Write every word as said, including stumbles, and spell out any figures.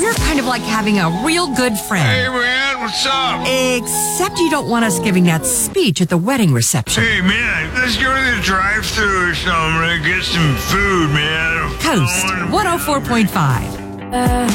We're kind of like having a real good friend. Hey, man, what's up? Except you don't want us giving that speech at the wedding reception. Hey, man, let's go to the drive-thru or something and get some food, man. Coast one oh four point five.